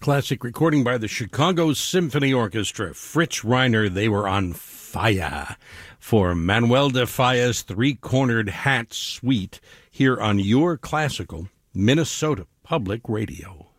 Classic recording by the Chicago Symphony Orchestra. Fritz Reiner, They Were on Fire, for Manuel de Falla's Three-Cornered Hat Suite here on your classical Minnesota Public Radio.